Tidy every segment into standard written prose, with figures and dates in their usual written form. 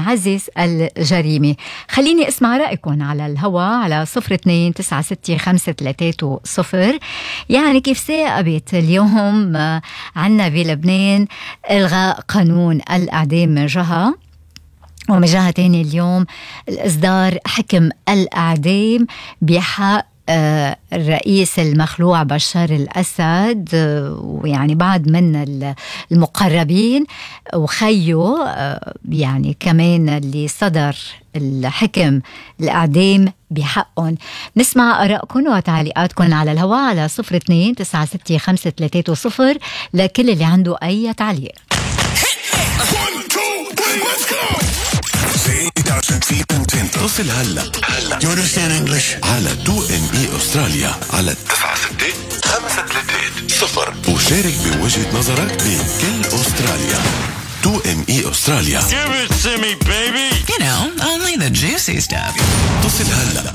يعزز الجريمة. خليني اسمع رأيكم على الهواء على 02-965-330. يعني كيف ثاقبت اليوم عنا بلبنان إلغاء قانون الإعدام من جهة، ومن جهة تانية اليوم الإصدار حكم الإعدام بحق الرئيس المخلوع بشار الأسد، ويعني بعد من المقربين وخيو يعني كمان اللي صدر الحكم الإعدام بحقهم. نسمع آرائكم وتعليقاتكم على الهواء على 02-965-330 لكل اللي عنده أي تعليق. اتصل هلا You understand English على 2ME أستراليا على 96-530 وشارك بوجهة نظرك بكل أستراليا. 2ME أستراليا. Give it to me, baby. You know, only the juicy stuff. اتصل هلا.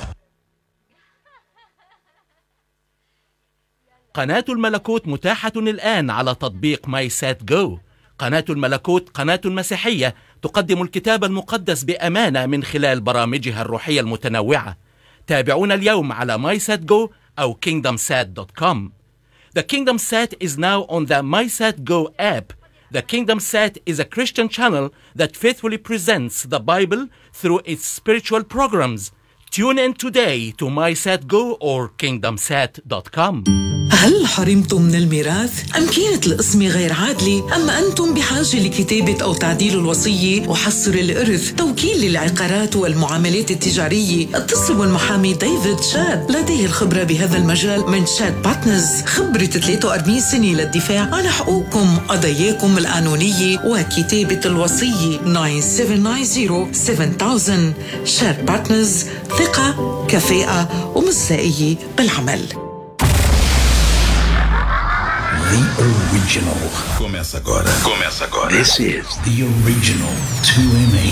قناة الملكوت متاحة الآن على تطبيق ماي سات جو. قناة الملكوت قناة مسيحية تقدم الكتاب المقدس بأمانة من خلال برامجها الروحية المتنوعة. تابعونا اليوم على MySatGo أو KingdomSat.com. The Kingdom Sat is now on the MySatGo app. The Kingdom Sat is a Christian channel that faithfully presents the Bible through its spiritual programs. Tune in today to MySatGo or KingdomSat.com. هل حرمتم من الميراث؟ أم كانت القسمة غير عادلة؟ أما أنتم بحاجة لكتابة أو تعديل الوصية وحصر الإرث، توكيل للعقارات والمعاملات التجارية؟ اتصلوا بالمحامي ديفيد شاد، لديه الخبرة بهذا المجال من شاد بارتنرز، خبرة 43 سنة للدفاع عن حقوقكم قضاياكم القانونية وكتابة الوصية. 9790-7000. شاد بارتنرز، ثقة، كفاءة ومصداقية بالعمل. The original. Começa agora. This is the original 2ME.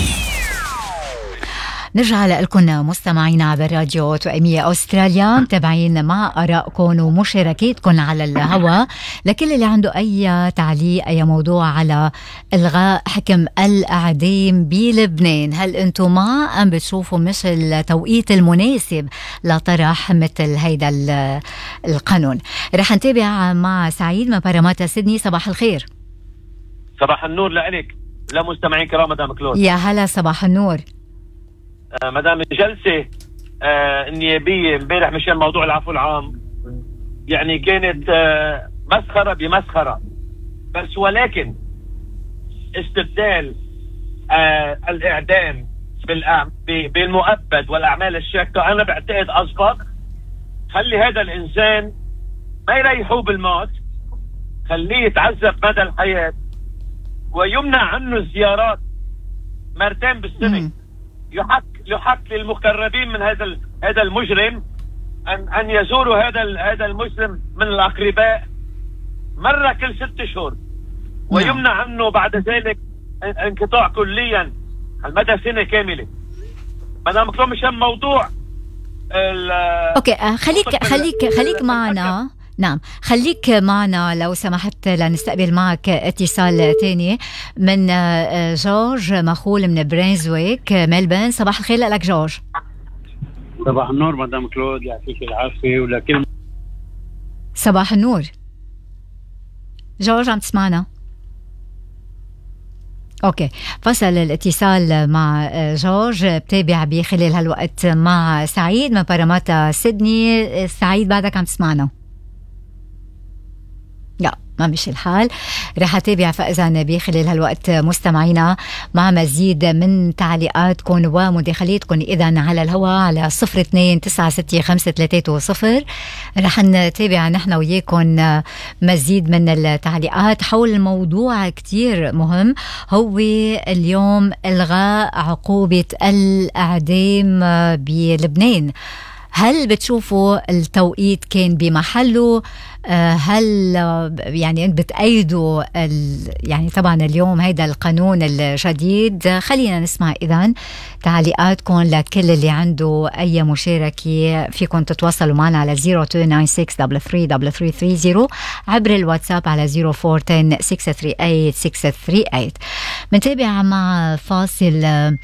نرجع لكم مستمعين عبر راديو 2ME أستراليا، متابعين مع آرائكم ومشاركاتكم على الهواء لكل اللي عنده أي تعليق أي موضوع على إلغاء حكم الإعدام بلبنان. هل أنتم مع أم بتشوفوا مش التوقيت المناسب لطرح مثل هيدا القانون؟ رح نتابع مع سعيد من باراماتا سيدني. صباح الخير. صباح النور لك لمستمعين كرام مدام كلود. يا هلا صباح النور. مدام الجلسة النيابية امبارح مشان موضوع العفو العام يعني كانت مسخرة بمسخرة، بس ولكن استبدال الإعدام بالمؤبد والأعمال الشاقة أنا بعتقد أصدق. خلي هذا الإنسان ما يريحوه بالموت، خليه يتعذب مدى الحياة ويمنع عنه الزيارات مرتين بالسنة. يحق للمقربين من هذا المجرم أن يزوروا هذا المسلم من الأقرباء مرة كل 6 أشهر، ويمنع عنه بعد ذلك انقطاع كليا على مدى سنة كاملة. مدام مكتوب مشان موضوع اوكي خليك معنا. نعم خليك معنا لو سمحت لنستقبل معك اتصال تاني من جورج مخول من برينزويك ملبن. صباح الخير لك جورج. صباح النور مدام كلود، يعطيك العافية ولكل. صباح النور جورج، عم تسمعنا؟ اوكي فصل الاتصال مع جورج. بتابع بخلال هالوقت مع سعيد من باراماتا سيدني. سعيد بعدك عم تسمعنا؟ لا ما مش الحال. رح أتابع فإذا بخلال هالوقت مستمعينا مع مزيد من تعليقاتكم ومداخلاتكم إذن على الهواء على 02-965-330. رح نتابع نحن وياكم مزيد من التعليقات حول موضوع كتير مهم، هو اليوم إلغاء عقوبة الإعدام بلبنان. هل بتشوفوا التوقيت كان بمحله؟ هل يعني بتأيدوا يعني طبعا اليوم هيدا القانون الجديد؟ خلينا نسمع إذن تعليقاتكم لكل اللي عنده أي مشاركة. فيكم تتواصلوا معنا على 0296333330 عبر الواتساب على 0410 638 638. منتابع مع فاصل